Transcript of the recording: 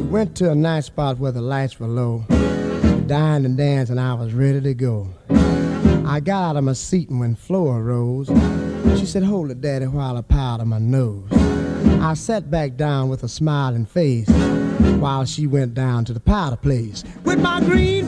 Went to a night spot where the lights were low. Dined and danced and I was ready to go. I got out of my seat and when Flora rose, she said, "Hold it, Daddy, while I powder my nose." I sat back down with a smiling face while she went down to the powder place with my green